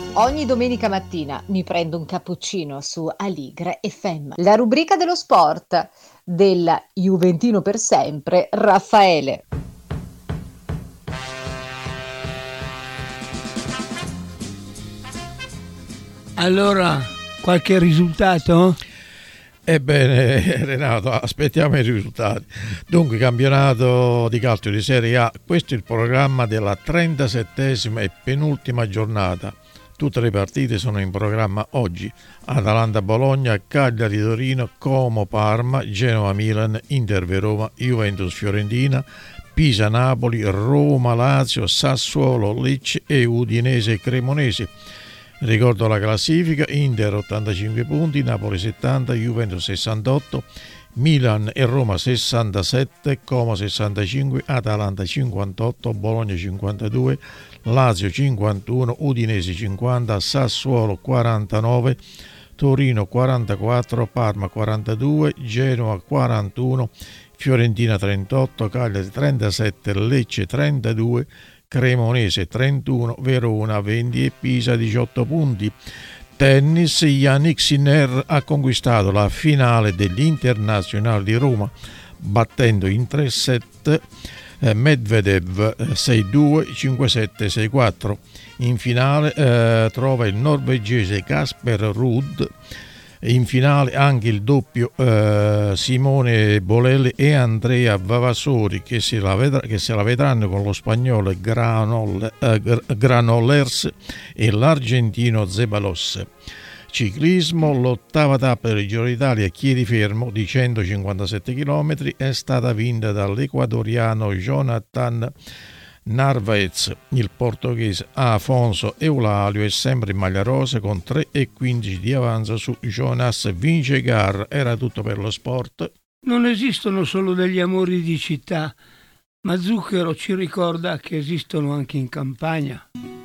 Ogni domenica mattina mi prendo un cappuccino su Aligre FM, la rubrica dello sport del Juventino per sempre, Raffaele. Allora, qualche risultato? Ebbene, Renato, aspettiamo i risultati. Dunque, campionato di calcio di Serie A, questo è il programma della 37esima e penultima giornata. Tutte le partite sono in programma oggi: Atalanta-Bologna, Cagliari-Torino, Como-Parma, Genova-Milan, Inter-Verona, Juventus-Fiorentina, Pisa-Napoli, Roma-Lazio, Sassuolo-Lecce e Udinese-Cremonese. Ricordo la classifica: Inter 85 punti, Napoli 70, Juventus 68, Milan e Roma 67, Como 65, Atalanta 58, Bologna 52, Lazio 51, Udinese 50, Sassuolo 49, Torino 44, Parma 42, Genova 41, Fiorentina 38, Cagliari 37, Lecce 32, Cremonese 31, Verona 20 e Pisa 18 punti. Tennis, Yannick Sinner ha conquistato la finale degli internazionali di Roma, battendo in 3 set Medvedev 6-2, 5-7, 6-4. In finale trova il norvegese Casper Ruud. In finale anche il doppio Simone Bolelli e Andrea Vavasori che se la vedranno con lo spagnolo Granollers e l'argentino Zeballos. Ciclismo, l'ottava tappa del Giro d'Italia a Chiedifermo di 157 km è stata vinta dall'equatoriano Jonathan Narvaez. Il portoghese Afonso Eulalio è sempre in maglia rosa con 3,15 di avanzo su Jonas Vingegaard. Era tutto per lo sport. Non esistono solo degli amori di città, ma Zucchero ci ricorda che esistono anche in campagna.